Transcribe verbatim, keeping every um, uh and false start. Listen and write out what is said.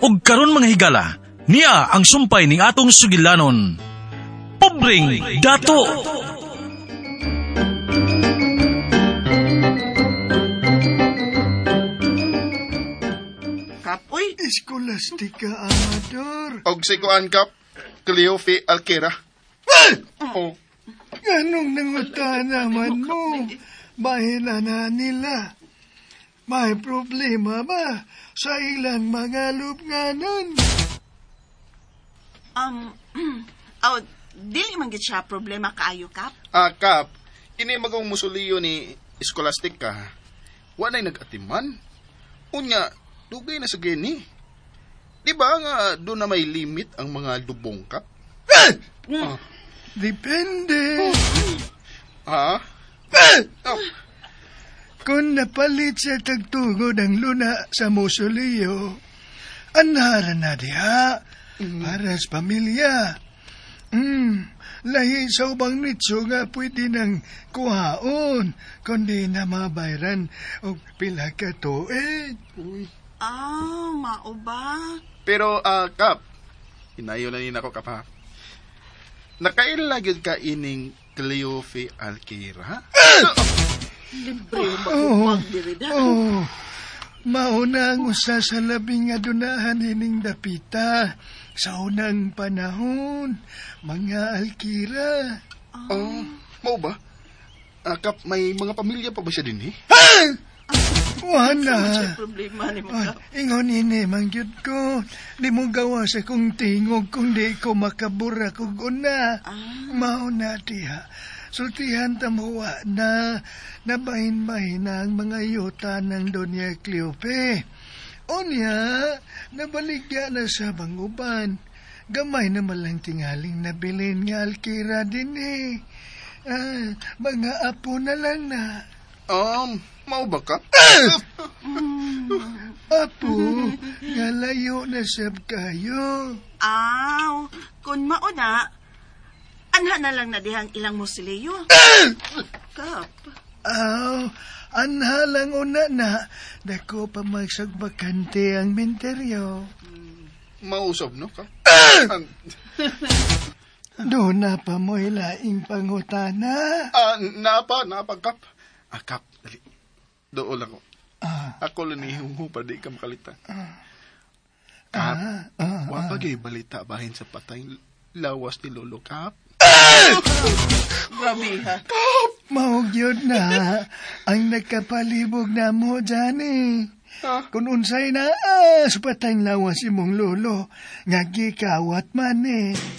ug karon mga higala, niya ang sumpay ning atong sugilanon. Pobreng dato. Kapoy? Eskolastika, Amador. Og si Kuan Kap, Cleofe Alquera. Oh. Ganong nangutan naman mo? Mahila na nila. May problema ba sa ilang mga lubnganan? Um, oh, dili man gid siya problema kaayo, Kap. Ah, Kap, ini magong musuliyo ni Eskolastika. Wanay nag-atiman. Unya, dugay na sa geni. Di ba nga doon na may limit ang mga lubong, Kap? Ah. Depende. Ha? Oh. Kung napalit sa tagtugod ang luna sa musuliyo, anhara na diha para sa pamilya. Hmm, lahi sa ubang nitso nga pwede nang kuhaon, kundi na mabayran o pila ka tuig. Ah, mao ba? Pero, ah, Kap, hinayo na nina ko, Kap, ha? Nakailagyod ka ining Cleofe Alquera? Libre magupag dirida. Oh, mauna ang usa sa labing nga dunahan ining dapita sa unang panahon, mga Alquera. Oh, mau ba? Ah, Kap, may mga pamilya pa ba siya din, eh? Wala. Siya problema ni mo, Oh, Kap. ingon ini, mangyud ko. Di mo gawa sa kong tingog kung di ko makabura kong una. Ah. Mauna diha. Sultihan tamuwa na nabahin-bahin na ang mga yuta ng Doña Cleofe. Unya, nabaligya na sa banguban. Gamay na malang tingaling nabilin nga Alquera din eh. Ah, mga apo na lang na. Um, mau ba, Kap? Apo, nga layo na sab kayo. Aw, kun mauna, anha na lang na dihang ilang musuliyo. Kap. Aw, anhalang una na, dako pa magsagbakante ang menteryo. Mausap, no, Kap? Doon na pa mo'y laing pangutana. Ah, napa, napa, Kap. Ah, Kap, dali. Doon lang ko. Ah, Ako lang nihungo pa di ka makalita. ah, Kap, ah, wa ah. bagay balita bahin sa patay lawas ni Lolo, Kap. Grabe ha. Maog yun na, ang nagkapalibog na mo dyan eh. Ha? Kung unsay na, ah, sa patay lawas imong lolo, nga gikawat man eh.